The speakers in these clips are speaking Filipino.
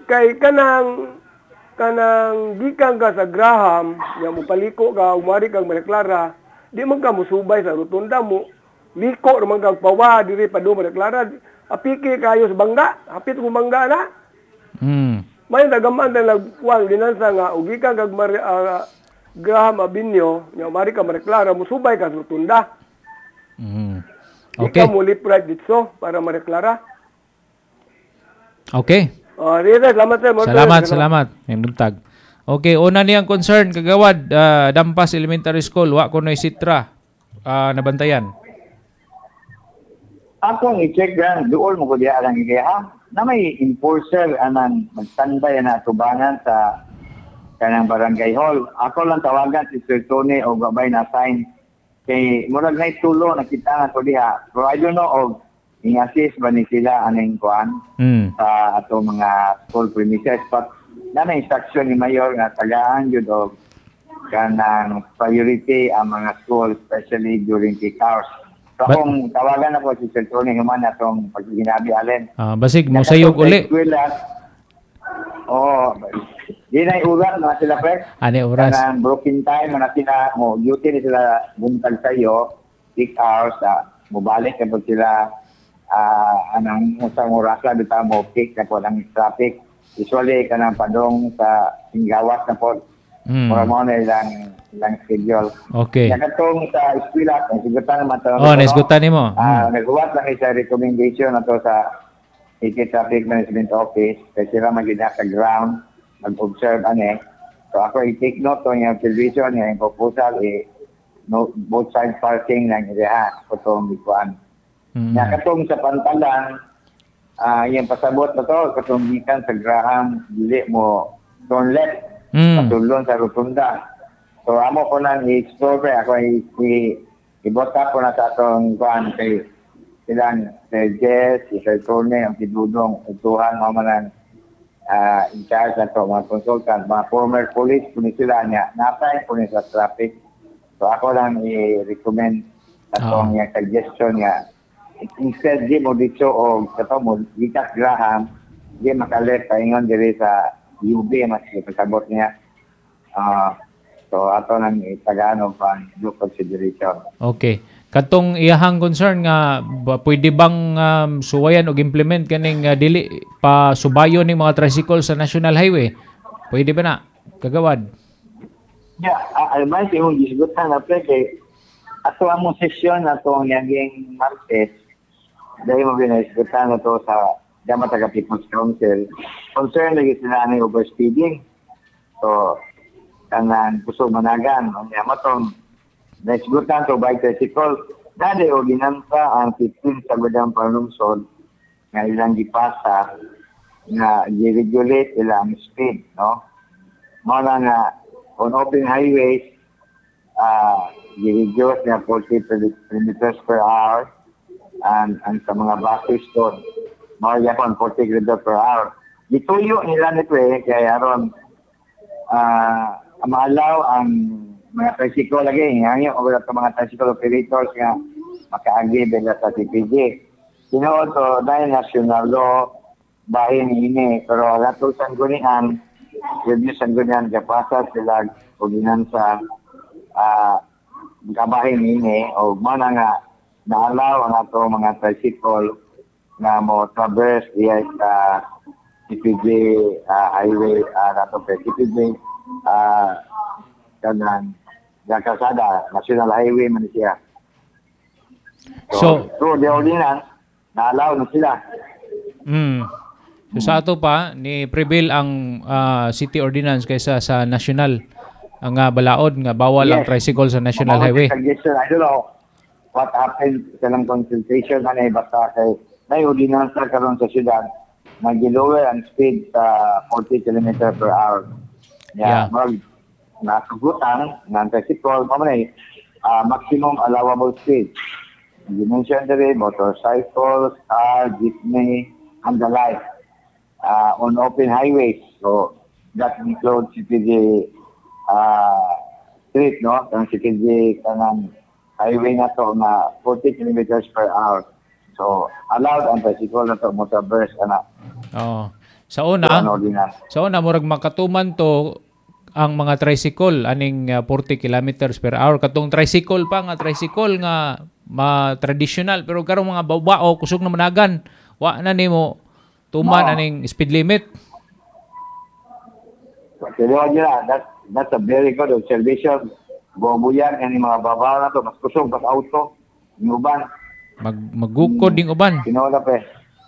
Kay kanang gikan ka sa Graham, nga mo paliko ka, umari kang Maria di man ka musubay sa rotunda mo. Liko naman kang pawa, diri pa do Maria apiki kayo sa bangga, hapit mo bangga na. May nagaman na nagkuang dinansa nga, ugikan kag Graham Abinyo, nga umari ka Maria musubay ka sa rotunda. Okay. Ikaw mo lip right dito para Maria Okay. Salamat. May buntag. Okay, una niyang concern kagawad Dampas Elementary School wa kunoy sitra nabantayan. Ako i-check yan, doon mo ko diya lang ha. Na may enforcer anang magtanda yan na tubangan sa kanang barangay hall. Ako lang tawagan si Sir Tony o gabay na sign kay murag na tulo nakita nga ko diha. Pero I don't know of i-assist ba ni sila aning kuan sa ato mga school premises. But na may instruction ni Mayor nga tagaan yun o kanang priority ang mga school, especially during peak hours. So kung tawagan ako si Sir Tony human na itong pagkinabi alin. Basig mo sayog uli. Di na iulan na sila pre. Ani oras. Kanang broken time na sila mo duty ni sila buntag sayo peak hours mubalik kapag sila anang usang oras lang dito mo peak na po ng traffic. Usually kanang padong sa Singawas na po. Mura mo na ilang schedule. Okay. Nakatong sa eskwela, nasigutan naman ito. Nasigutan mo. Naghuwat lang isa recommendation na to sa City Traffic Management Office kasi sila magiging sa ground, mag-observe So ako i-take note to yung television, yung proposal, both side parking ng area. Ako itong bikuan. Nakatong sa pantalan, yung pasabot na to, katumbikan sa Graham, dili mo turn left, patulon sa rotunda. So amo ko nang i-explore, ako i-bota ko na sa atong kuan kay silang Sir Jess, Sir Tony, ang tidudong, utuhan, mga in charge na to, mga consultant, mga former police, kung sila niya, napay po sa traffic. So ako lang i-recommend atong yung suggestion niya. Instead, di mo dito o kato mo, Gikas Graham, di makalit paingon diri sa UB, mas ipasabot niya. So ato nang itagano pa due consideration. Okay. Katong iyahang concern nga pwede bang suwayan o implement kaning dili pa subayon ning mga tricycle sa National Highway? Pwede ba na? Kagawad. Yeah, almay yung gisgutan na pre kay ato among sesyon atong naging Martes dahil mo ginasgutan na to sa Damataga People's Council. Concern lagi sila ni overspeeding. So kanang puso managan ang yamatong naisgutan to by tricycle. Dali o ginansa ang 15 sa Gudang Panungsod nga ilang gipasa na i-regulate ilang speed, no? Mala nga on open highways, i-reduce na 40 kilometers per hour and sa mga buses doon, mga yapon 40 kilometers per hour. Gituyo nila nito kaya aron maalaw ang mga tricycle lagi, hangyo o sa mga tricycle operators nga makaagi bela sa CPG. Sinood to dahil national law, bahin ini, pero lato sanggunian, review sanggunian, kapasa sila o ginansa kabahin ini, o mana nga naalaw ang ato mga tricycle na mo traverse iya sa CPG highway, nato pa CPG kanang Kasada, National Highway man siya. So the ordinance, naalaw na sila. So sa ato pa, ni prevail ang city ordinance kaysa sa national. Ang balaod nga bawal ang tricycle sa National Highway. I don't know what happened sa lang consultation na basta kay may ordinance karon sa siyudad mag-lower ang speed sa 40 km per hour. Nasugutan ng tricycle, maximum allowable speed. You mentioned the motorcycles, car, jeepney, and the like on open highways. So that includes CPG street, no? Ang CPG kanang highway na to na 40 kilometers per hour. So allowed ang tricycle na to motorburst. Sa una murag makatuman to ang mga tricycle aning 40 kilometers per hour katong tricycle nga traditional pero karong mga babao kusog na managan wa na nimo tuman aning speed limit. That's a very good observation. Bubuyan ang mga babao na to mas kusog pas auto uban maggukod ding uban. Tinola pa.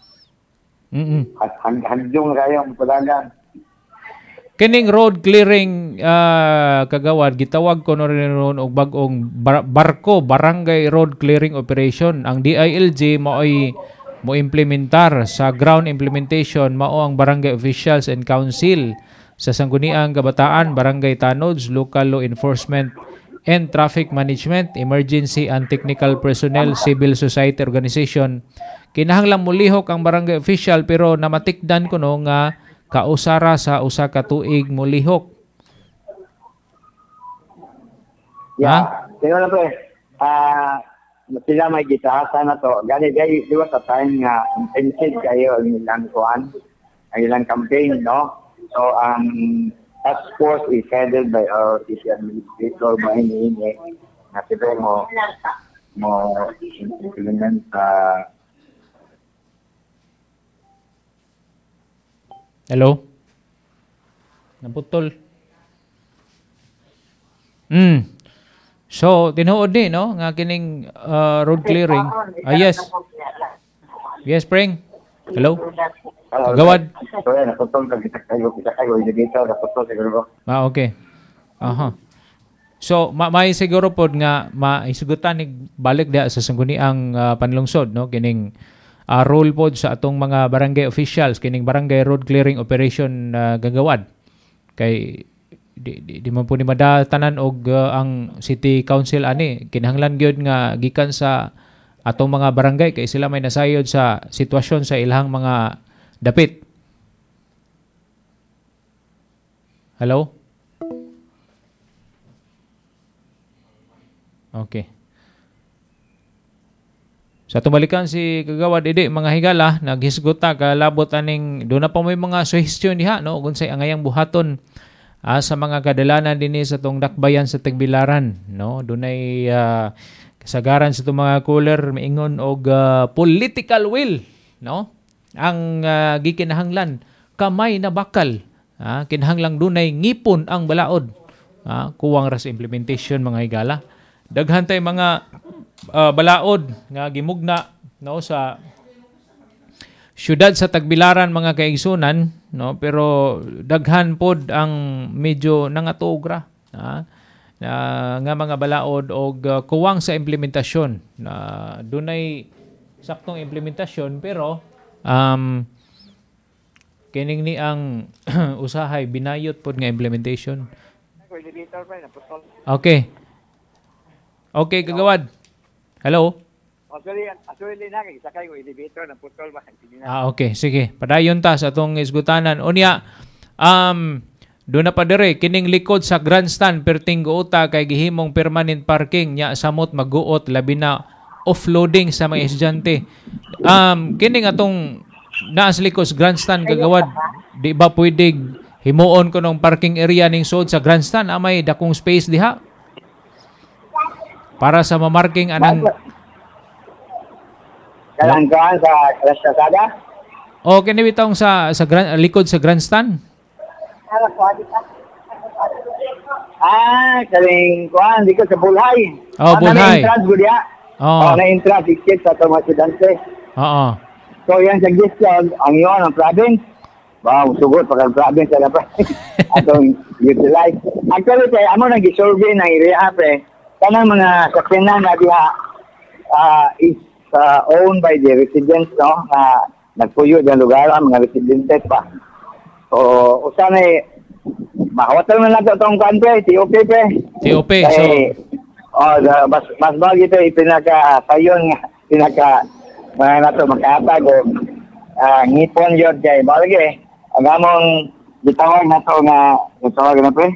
Hangjong kayo ang padagan. Kining road clearing kagawad gitawag ko no rin og bag-ong barangay road clearing operation. Ang DILG mao'y mo implementar sa ground implementation mao ang barangay officials and council sa sangguniang kabataan, barangay tanods, local law enforcement and traffic management, emergency and technical personnel, civil society organization. Kinahanglang mulihok ang barangay official pero namatikdan ko no nga kausara sa usa ka tuig mulihok. Kaya na po sila may gitahasan na to. Gani di ba sa time nga intensive kayo ang ilang kuan, ang ilang campaign, no? So ang task force is headed by our city administrator Mahini na sila mo implement Hello? Naputol. So, tinuod ni, no? Nga kining road clearing. Yes. Yes, Pring. Hello? Kagawad. Sorry, naputol ka. Kita kayo. Indicator, naputol siguro. Okay. Aha. So, may siguro po nga maisugutan ni balik dia sa sangguniang panlungsod, no? Kining role pod sa atong mga barangay officials kining barangay road clearing operation gagawad kay di man po ni madatanan og ang city council ani kinahanglan gyud nga gikan sa atong mga barangay kay sila may nasayod sa sitwasyon sa ilang mga dapit. Hello? Okay. Sa tumalikan si kagawad idi mga higala naghisgota kalabot aning do na pa may mga suhestyon diha no unsay angayang buhaton sa mga kadalanan dinhi sa tong dakbayan sa Tagbilaran no dunay kasagaran sa tong mga cooler miingon og political will no ang gikinahanglan kamay na bakal kinahanglang dunay ngipon ang balaod kuwang ra sa implementation mga higala daghan tay mga balaod nga gimugna no sa syudad sa Tagbilaran mga kaigsunan no pero daghan pod ang medyo nangatugra nga mga balaod og kuwang sa implementasyon dunay saktong implementasyon pero kining ni ang usahay binayot pod nga implementation. Okay kagawad. Hello? Actually na kay sakay ko elevator na putol ba. Okay, sige. Padayon ta sa atong isgutanan. Unya do na pa dire kining likod sa grandstand perting guota kay gihimong permanent parking nya samot magguot labi na offloading sa mga estudyante. Kining atong naa sa likod sa grandstand kagawad, di ba pwedeng himuon ko ng parking area ning sud sa grandstand amay dakong space diha? Para sa mamarking anang kalanggaan sa kalsada? O kini bitong sa likod sa grandstand? Kaling kuan likod sa Bulhay. Bulhay. Na entrance gudya. Na entrance ticket sa mga estudyante. So yan suggestion ang iyon ang province. Sugot pag province sa atong utilize. Actually amo nang gi-survey ng area pre. Kanang mga sakyanan na diha is owned by the residents no nagpuyo ng lugar ang mga residentes pa. So usanay mahawatan man nato tong country TOP. So mas bagay ito ipinaka sayon nga pinaka nato makatag o ngipon yun kay bagay ang among gitawag na to nga gitawag na pre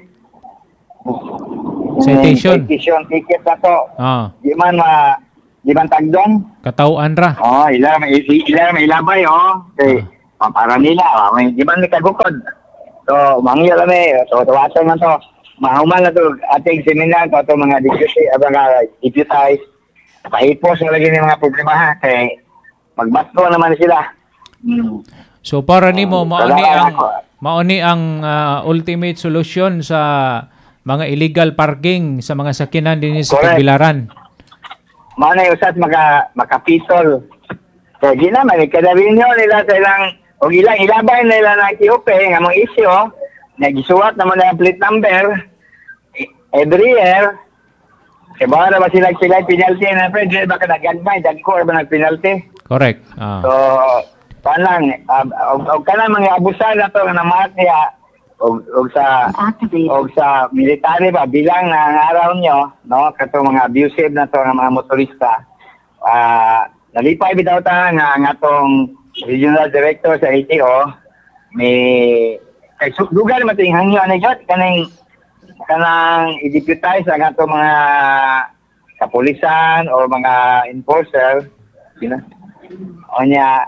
citation ticket na to. Di man tagdon. Katauan ra. Ilan may ilabay. Okay. para nila, may di man kagukod. So, mangyo kami, so tawasan man to. Mahuman na to ating seminar to mga deputize. Pahipos na lagi ng mga problema ha, kay magbasto naman sila. So para nimo mauni ang ultimate solution sa mga illegal parking sa mga sakinan dinhi sa Tagbilaran. Mao na usat makapitol. Kaya di naman, kadarinyo nila sa ilang, o ilang ilabay nila ng TOP, nga mga isyo, nagisuwat naman na plate number, every year, kaya ba na ba sila penalty na pwede, baka nag-agmay, dagko ba nag-penalty? Correct. So, panang, o kanang mga abusan na to, na namat niya, o sa military ba, bilang na araw nyo, no, kato mga abusive na to, ng mga motorista, nalipay bitaw ta nga atong regional director sa ATO may kay lugar mating hangyo ani jud kanang i-deputize ang atong mga kapulisan o mga enforcer onya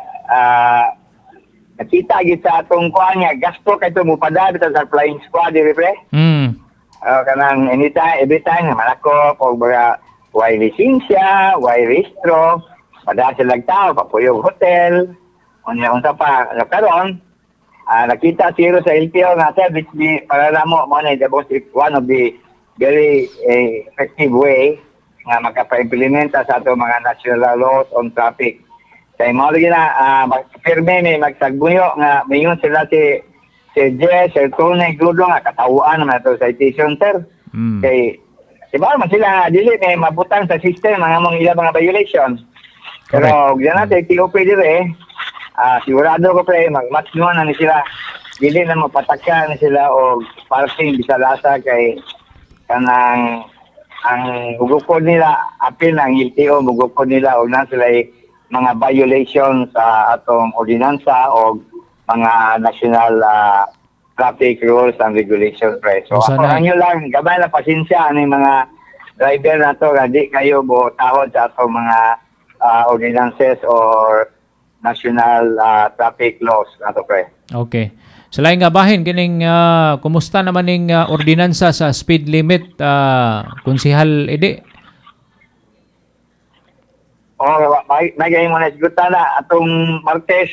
nakita gid sa atong kuan nga gasto kay to mupada bitaw sa flying squad diri pre kanang anytime every time malako og mga way lisensya way rehistro pada silang tao, papuyog hotel, unsa pa, karon nakita zero sa LTO nga service di para namo mo na one of the very effective way nga makapa-implement sa ato mga national laws on traffic. Kay mo lagi na magpirme may magsagbuyo nga mayon sila si Jess, Sir Tony Grudo nga katawuan naman ito citation sir. Kay diba man sila dili may mabutang sa system mga mong ilang mga violations. Pero diyan natin, TOP dire, sigurado ko pre, mag-match na ni sila. Dili na mapataka na sila o parking bisalasa kay kanang ang hugukod nila, apil ng LTO, hugukod nila o na sila mga violation sa atong ordinansa o mga national traffic rules and regulations pre. So ako nyo lang, gabay na pasensya ano yung mga driver na to, di kayo tahod sa atong mga ordinances or national traffic laws nato pre. Okay. Sa laing nga bahin kining kumusta naman ning ordinansa sa speed limit Konsehal Ede? Nagay mo na sigutan na atong Martes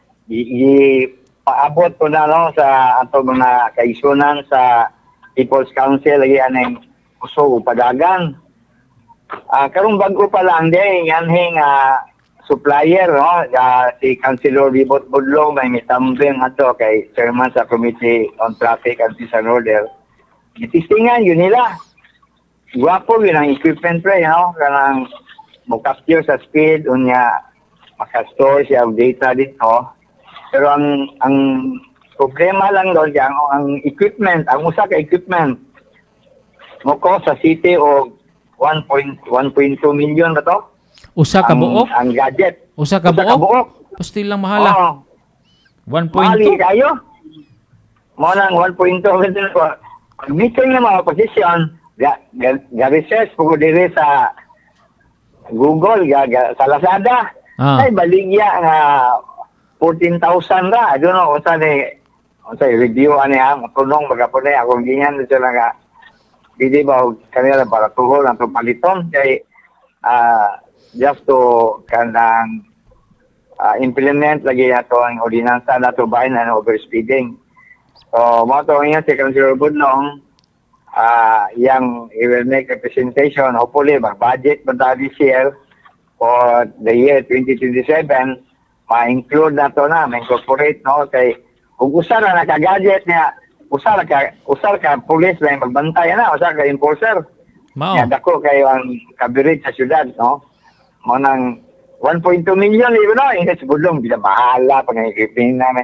paabot ko na no sa atong mga kaisunan sa People's Council lagi anay uso padagan. Karong bago pa lang din, yan supplier, no? Si Councilor Bibot Budlong, may mitambing ato kay Chairman sa Committee on Traffic and Peace and Order. Itistingan yun nila. Guwapo yun ang equipment pre, no? Kanang mukapture sa speed, unya makastore siya ang data dito. Pero ang problema lang doon, ang equipment, ang usa ka equipment, mukha sa city o 1.2 million ba to? Usa ka buok? Ang gadget. Usa ka buok? Pastil lang mahala. 1.2? Mahali kayo. Mo nang 1.2 million ko. Meeting na mga position, ga-research po dire sa Google, sa Lazada. Ay baligya nga 14,000 ra. I don't know, unsa review ani ang tunong baga po na akong ginyan sila nga hindi ba kanila para tuhol ang paliton kay just to kanang implement lagi ato ang ordinansa na to bahin na overspeeding. So mo to nga si Councilor Budlong he will make a presentation hopefully budget ba this year for the year 2027 ma-include na to na ma-incorporate no kay kung usa na naka-gadget niya usar ka pulis lang magbantay na usar ka enforcer ya dako kayo ang coverage sa syudad no mo nang 1.2 million libo no ingat Budlong bila bahala pag equipment namin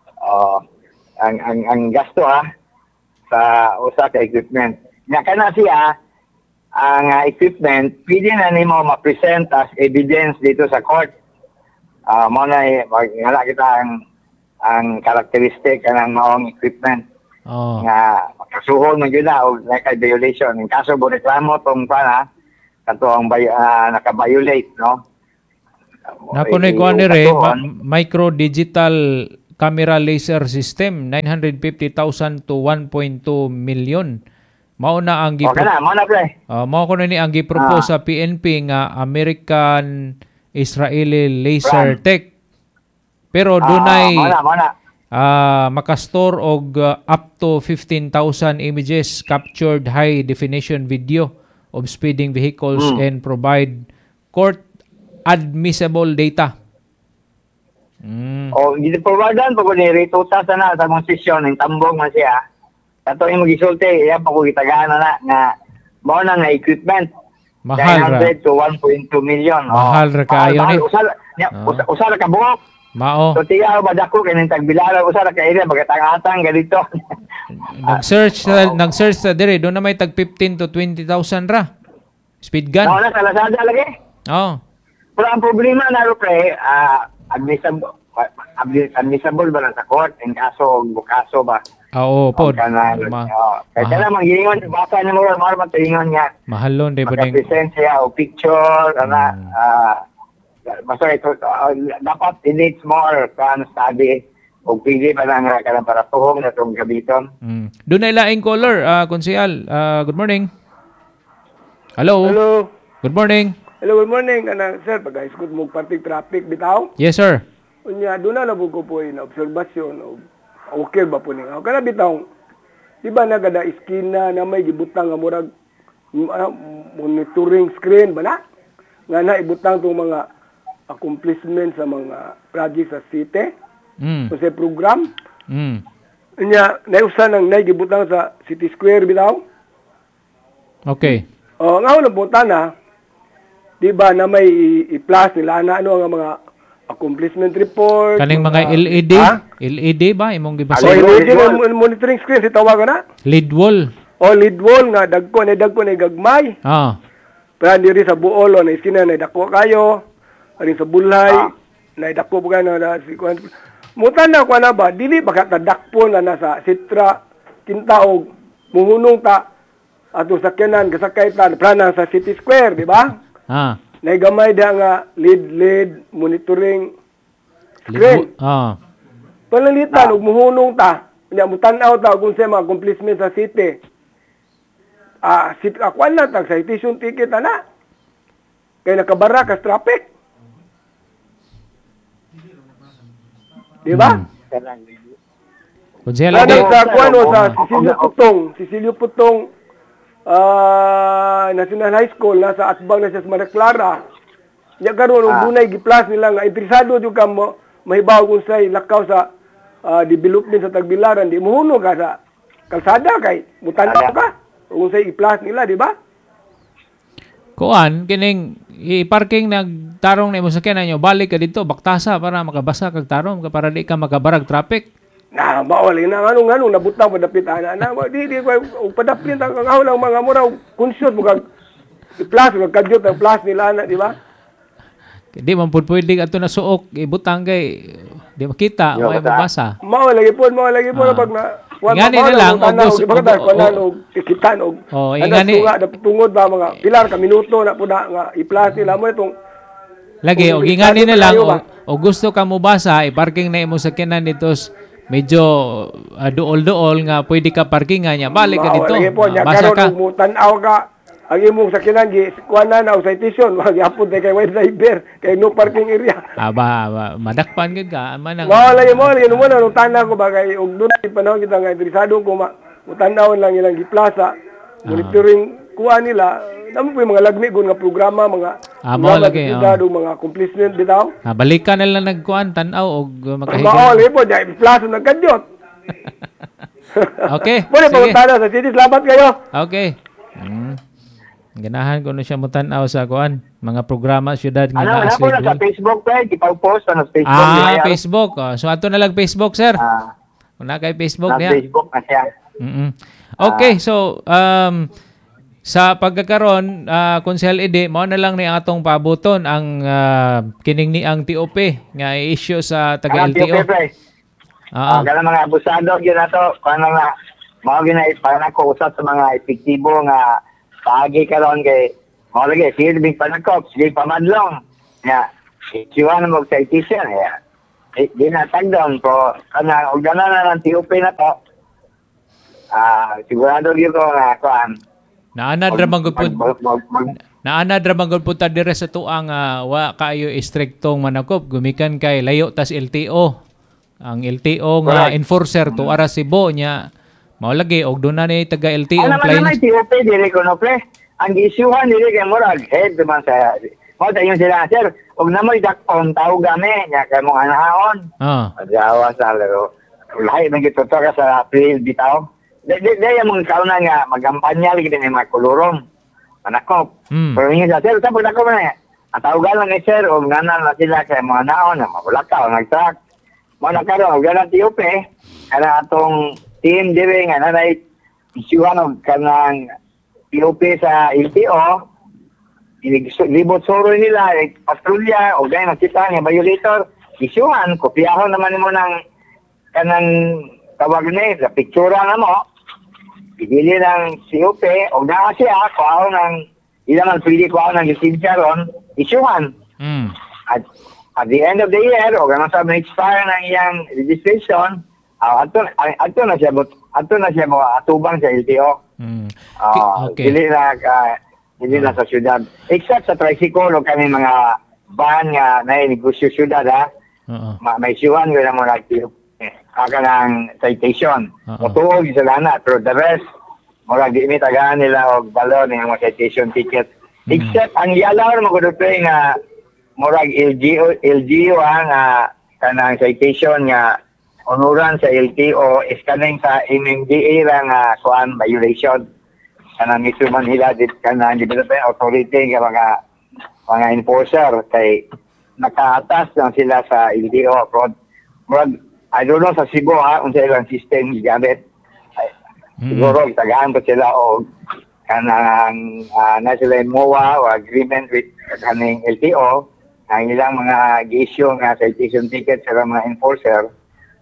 ang gasto sa usa ka equipment nya kana siya ang equipment pwede na nimo ma-present as evidence dito sa court mo na wala kita ang karakteristik ng maong equipment nga makasuhol man yun na o naka-violation. In kaso mo reklamo itong pana kato ang naka-violate, no? Nakunoy ko nire micro digital camera laser system 950,000 to 1.2 million. Mao na ang mao ko ni ang gipropose sa PNP nga American Israeli Laser Tech. Pero dunay makastore og up to 15,000 images captured high definition video of speeding vehicles and provide court admissible data. O gid-forwardan pag ni rituta sana sa mong session ng tambong man siya. Kato imong gisulti, iya pa ko gitagaan na nga mao na nga equipment. Mahal ra. 900 to 1.2 million. Mahal ra kaayo ni. Usara ka buhok. Mao. So tiya ba dako kay ning tagbilaran usara ka area bagatang-atang gadito. Nag-search sa dire do na may tag 15 to 20,000 ra. Speed gun. Wala sa Lazada lagi. Oh. Pero ang problema na ro pre, admissible ba na sa court in kaso bukaso ba? Oo, po. Kaya na manggingon basa ni mo man tingon niya. Mahalon day pud present siya o picture ana basta ito dapat it needs more kan study o pili pa lang kanang para tuhong na tong gabiton. Doon ay laing caller, konsehal. Good morning. Hello. Hello. Good morning. Hello, good morning. Sir, pag-iskot mo parting traffic bitaw? Yes, sir. Unya, doon na ko po na obserbasyon o okay ba po niya? Kana bitaw, di ba nagada iskina na may gibutang nga murag monitoring screen ba na? Nga na ibutang itong mga accomplishment sa mga project sa city. So sa program. Unya, naiusan ang naigibutang sa City Square bitaw? Okay. O, nga na punta na, di ba na may i-plus nila na ano ang mga accomplishment report. Kaning mga LED? LED ba? Imong gibasa? LED monitoring screen, si tawag na? LED wall. O, LED wall nga, dagko na gagmay. Pero diri sa Buolo, na iskina na dako kayo. Ari sa Bulay, na dako po kayo na mutan na ko na ba, dili ba katadakpo na nasa Sitra, Kintaog, muhunong ta, ato sakyanan, kasakaitan, prana sa City Square, di ba? Naigamay da nga lead monitoring screen. Panalitan og muhunong ta, nya mutanaw ta kung sa mga accomplishment sa city. Akuan na tag citation ticket ana. Kay nakabara ka traffic. Di ba? Konsehal sa kuano sa Cecilio Putong National High School nasa atbang na siya sa Maria Clara. Nya karon og dunay giplas nila nga interesado jud ka mo mahibaw kung say lakaw sa development sa Tagbilaran, di muhuno ka sa kalsada kay mutanaw ka kung say i-plus nila, di ba? Kuan kining i-parking nagtarong na imo sakyanan nyo, balik ka dito baktasa para makabasa kag tarong para di ka makabarag traffic. Na maoli na nganong nabutang padapit ana na di ko padapit ang ngaw lang mga mura conscious mo kag i-plus kag kadyot ang plus nila na, di ba? Di man pud pwede ato na suok ibutang kay di makita may mabasa. Mao lagi po pag na ingani na lang kikitan og ingani nga tungod ba mga pilar ka minuto na pud nga i-plus nila mo itong lagi og ingani na lang o gusto ka mo basa i-parking na imo sakyanan dito medyo duol-duol nga pwede ka parkingan niya balik ka dito basa ka mo tan-aw ka ang imong sakyanan gi kuana na og citation wag yapon kay white driver kay no parking area madakpan gid ka manang lagi mo na tanan ko bagay og dunay panahon kita nga interesado ko tan-aw lang ilang giplaza monitoring kuha nila namo po mga lagmi gun nga programa mga lagi mga accomplishment bitaw balikan na lang nagkuan tan-aw og makahiga lagi po dai plaza nagkadyot okay pwede pangutana sa city salamat kayo okay ganahan ko na siya mutanaw sa kuan mga programa syudad nga na sa Facebook page ipa-post sa Facebook Facebook so ato na lang Facebook sir kung na kay Facebook niya Facebook na siya okay so sa pagkakaron Konsehal Ede mao na lang ni atong pabuton ang kining ni ang TOP nga i-issue sa taga-LTO ganang mga abusado gyud nato kana nga mao ginay para ko usab sa mga epektibo nga paagi karon kay mo lagi silbing panakop sige pamadlong ya Siwan mo sa citation di na tagdown po kana og gana na ng TOP na to. Sigurado gyud ko nga kuan. Naanad ra man gud ta dire sa tuang wa kayo istriktong manakop gumikan kay layo tas LTO. Ang LTO nga enforcer to ara Cebu nya mao lagi og doon na ni taga LTO plain. Ano naman TOP dire ko no pre. Ang isyuhan dire kay murag head man sa mo dayon sila sir og namoy dakpon tao game nya kay mong anahaon. Ajawa sa laro. Lahi man gito ka sa April bitaw. Dahil mga kauna nga magampanya lagi din mga kulurong manakop. Pero yun sa sir, tapos ako na ang tawagan lang ni sir, o nanan na sila kay mga naon na mabulakaw, nag-track. Mga nakaroon, o gano'n TOP, kana atong team dire nga nanay isyuhan o kanang TOP sa LTO, libot soro nila, patrolya, o gano'n nakita nga violator, isyuhan, kopiyahon naman mo ng kanang tawag ni, sa picture na mo, ibili ng COP, o na siya, kuhaw ng, ilang ang pwede kuhaw ng lisensya ron, isyuhan. At the end of the year, o gano'n sa expire ng iyang registration, ato na siya mo atubang sa LTO. Dili na sa syudad. Except sa tricycle, o kami mga van nga na negosyo syudad, ha? May isyuhan ko na mo nag-TOP. Kanang citation. Tuog sa lana, pero the rest, murag di mi tagaan nila og balon ng mga citation ticket. Except ang yalaw mo gud nga murag LGO ang kanang citation nga onuran sa LTO is kanang sa MMDA lang kuan violation. Kanang ito man nila dit kanang development authority nga mga enforcer kay nakaatas lang sila sa LTO. Murag I don't know sa Cebu unsa ilang system gigamit. Siguro tagaan pa sila o kanang na sila MOA o agreement with kaning LTO ang ilang mga gi-issue nga citation ticket sa mga enforcer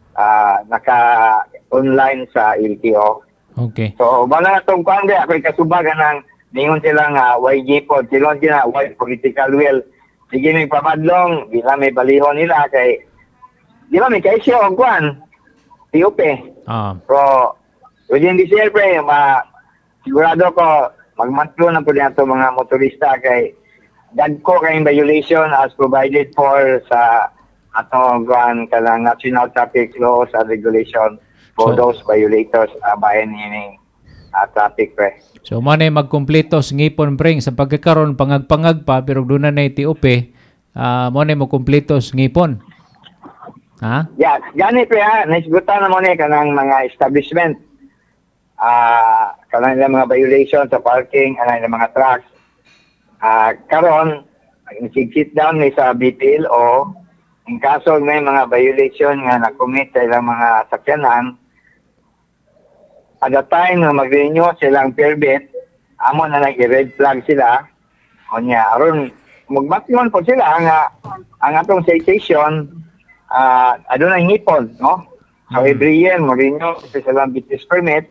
naka-online sa LTO. Okay. So, bala itong kuhan ako ikasubagan ng ningon sila nga YG po, silon sila white political will. Sige may pamadlong, bila may balihon nila kay di ba may kaisyo o kuhan? TOP. So, within this year, pre, sigurado ko, magmatlo na po niya ito mga motorista kay dagko kayong violation as provided for sa atong kuhan kalang National Traffic Laws and Regulation for those violators bayan ni traffic, pre. So, manay magkumpleto sa ngipon, pre, sa pagkakaroon pangag-pangag pa, pero doon na TOP, manay magkumpleto sa ngipon. Yeah, gani pre naisgutan na mo ni kanang mga establishment. Kanang mga violation sa parking, kanang mga trucks. Karon sit down ni sa BPLO in kaso may mga violation nga na-commit sa ilang mga sakyanan. At the time na mag-renew silang permit, amo na nag-red flag sila. O niya, aron magbatingon po sila ang atong citation ano na ngipon, no? So every year, mo-renew sa silang business permit.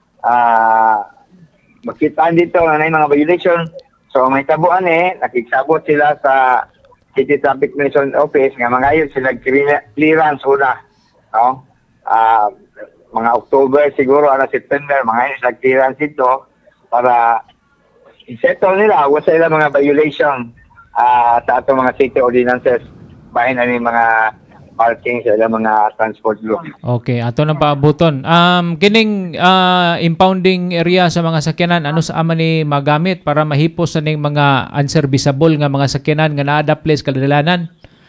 Makitaan dito na mga violation. So may tabuan nakiksabot sila sa City Traffic Management Office nga mangayon sila clearance una, no? Mga October siguro, September, mangayon sila clearance dito para i-settle nila wala sila mga violation sa atong mga city ordinances bahin na mga parking sa mga transport group. Okay, ato nang paabuton. Kining impounding area sa mga sakyanan, ano sa ama ni magamit para mahipos sa ning mga unserviceable nga mga sakyanan nga naa place kadalanan?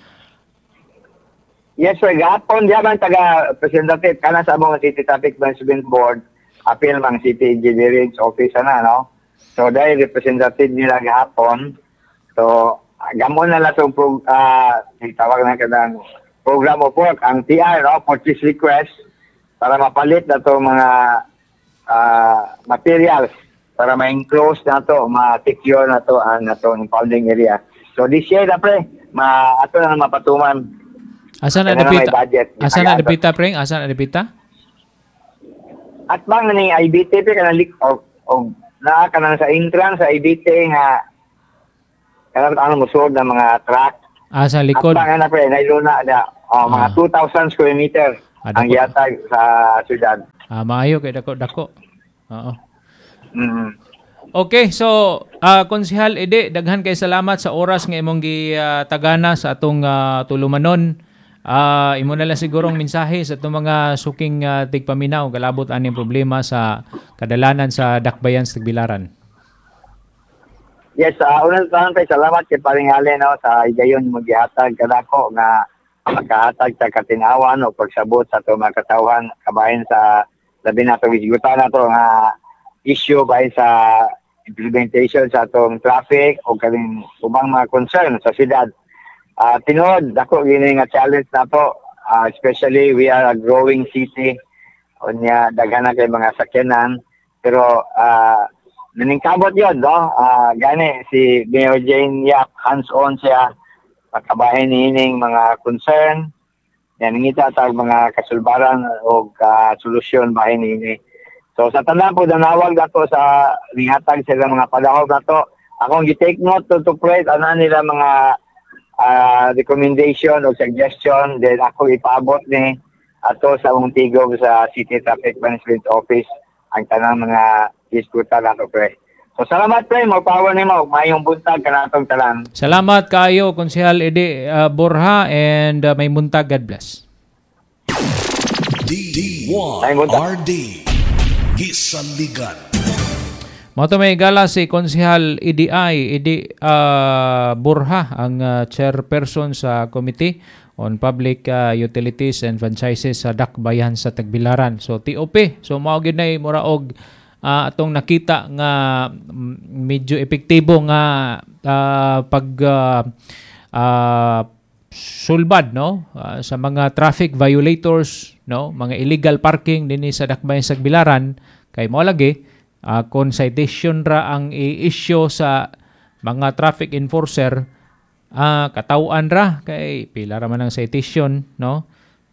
Yes, sir. Gapon diyan taga representative kana sa among City Traffic Management Board, appeal mang City Engineering Office na, no? So dahil representative nila gapon, so gamon na lang tawag na kanang program of work, ang TR, no, purchase request, para mapalit na to mga materials, para ma-enclose na to, ma-secure na to ang impounding area. So this year na pre, ato na mapatuman. Asa na dapita? Asa na dapita, pre? Asa na dapita? At bang ning IBT, pre, kanalik, na kanang sa entrance, sa IBT nga, kanang musod ng mga truck, Sa likod. At nga na pre, nailuna na mga 2,000 square meter ang dako. gihatag sa syudad. Maayo kay dako. Oo. Mm. Okay, so Konsehal Ede, daghan kay salamat sa oras nga imong gitagana sa atong tulumanon. Imo na lang sigurong mensahe sa itong mga suking tigpaminaw kalabot aning problema sa kadalanan sa dakbayan sa Tagbilaran. Yes, unang taon kay salamat kay Paring Ale no sa igayon mo gihatag kadako nga makahatag sa katinawan o pagsabot sa itong mga katawhan kabahin sa labi na ito gisgutan na ito nga issue bahin sa implementation sa itong traffic o kaming ubang mga concern sa siyudad. Tinood, dako gini nga challenge na to, especially we are a growing city o niya daghan na kay mga sakyanan pero naningkabot yun, no? Gani si Mayor Jane Yap, hands-on siya pagkabahin niining mga concern yan ngita tag mga kasulbaran o solusyon bahin niini. So sa tanan po nanawag dato sa nihatag sila mga padahog nato. Akong gi-take note to pray ana nila mga recommendation o suggestion then ako ipaabot ni ato sa tigog sa City Traffic Management Office ang tanang mga diskuta nato pre. So salamat pre, mo power nimo mayong buntag kanatong tanan. Salamat kayo Konsehal Ede Borja and may buntag, God bless. D1RD Gisaligan. Mato may gala si Konsehal Edi Borja, ang chairperson sa Committee on Public Utilities and Franchises sa Dakbayan sa Tagbilaran. So TOP, so mao gyud nay muraog atong nakita nga medyo epektibo nga pag sulbad no sa mga traffic violators no, mga illegal parking dinhi sa Dakbayan sa Tagbilaran kay mao lagi kung citation ra ang i-issue sa mga traffic enforcer katawan ra kay pila ra man ang citation no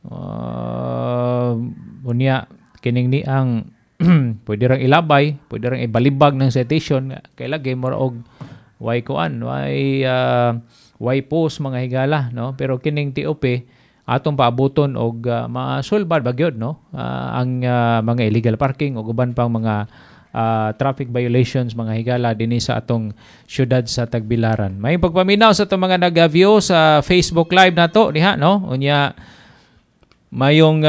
unya kining ni ang pwede rang ilabay, pwede rang ibalibag ng citation kay lagi mo og way post mga higala no, pero kining TOP atong paabuton og masulbad bagyod no ang mga illegal parking o uban pang mga traffic violations mga higala dinhi sa atong syudad sa Tagbilaran. May pagpaminaw sa itong mga nag-view sa Facebook Live nato diha no, unya mayong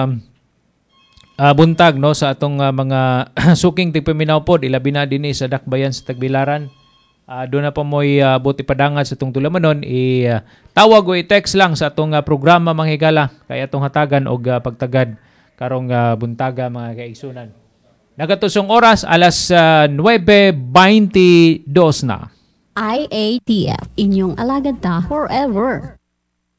buntag no sa atong mga suking tigpaminaw pod ilabi na dinhi sa Dakbayan sa Tagbilaran. Doon na pa mo'y buti padangat sa itong tulamanon, tawag o i-text lang sa atong programa mga higala kaya atong hatagan o pagtagad karong buntaga mga kaigsunan. Nagatusong oras alas 9:22 na. IATF, inyong alagad ta forever.